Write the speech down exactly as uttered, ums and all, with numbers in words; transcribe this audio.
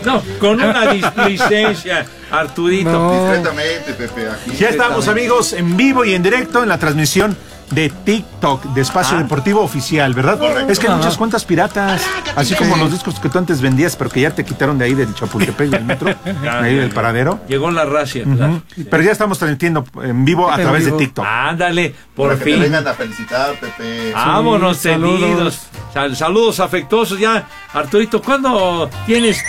No, con una displicencia, Arturito. No. Discretamente, Pepe. Aquí Ya estamos, amigos, en vivo y en directo en la transmisión de TikTok, de Espacio Ah. Deportivo Oficial, ¿verdad? Correcto. Es que hay Ajá. muchas cuentas piratas, así como los discos que tú antes vendías, pero que ya te quitaron de ahí del Chapultepec, del metro, Ya, ahí ya, del ya. paradero. Llegó la racia, Ujú. claro. Pero ya estamos transmitiendo en vivo a En través vivo. de TikTok. Ándale, por Para que te fin. vengan a felicitar, Pepe. Vámonos, Sí, saludos. tenidos. Sal- saludos afectuosos ya. Arturito, ¿cuándo tienes